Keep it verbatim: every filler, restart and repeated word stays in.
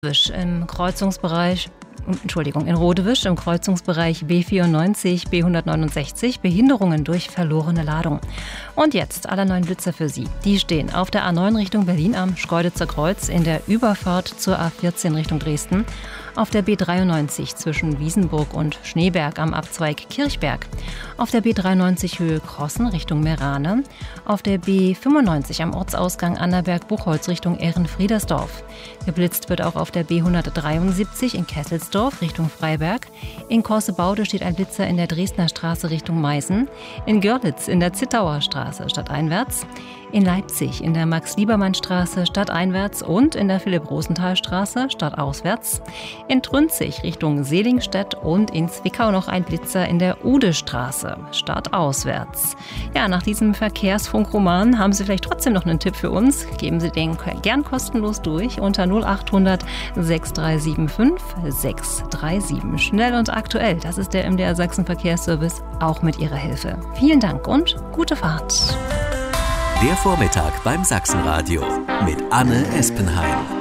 Im Kreuzungsbereich, Entschuldigung, in Rodewisch im Kreuzungsbereich B vierundneunzig, B hundertneunundsechzig, Behinderungen durch verlorene Ladung. Und jetzt alle neuen Blitzer für Sie. Die stehen auf der A neun Richtung Berlin am Schkeuditzer Kreuz, in der Überfahrt zur A vierzehn Richtung Dresden, auf der B dreiundneunzig zwischen Wiesenburg und Schneeberg am Abzweig Kirchberg, auf der B dreiundneunzig Höhe Krossen Richtung Merane, auf der B fünfundneunzig am Ortsausgang Annaberg-Buchholz Richtung Ehrenfriedersdorf. Geblitzt wird auch auf der B hundertdreiundsiebzig in Kesselsdorf Richtung Freiberg. In Korsebaude steht ein Blitzer in der Dresdner Straße Richtung Meißen. In Görlitz in der Zittauer Straße stadteinwärts. In Leipzig in der Max-Liebermann-Straße stadteinwärts und in der Philipp-Rosenthal-Straße stadtauswärts. In Trünzig Richtung Selingstedt und in Zwickau noch ein Blitzer in der Udestraße stadtauswärts. Ja, nach diesem Verkehrsfunkroman haben Sie vielleicht trotzdem noch einen Tipp für uns. Geben Sie den gern kostenlos durch unter null achthundert sechs drei sieben fünf sechs drei sieben. Schnell und aktuell, das ist der M D R Sachsen Verkehrsservice, auch mit Ihrer Hilfe. Vielen Dank und gute Fahrt. Der Vormittag beim Sachsenradio mit Anne Espenheim.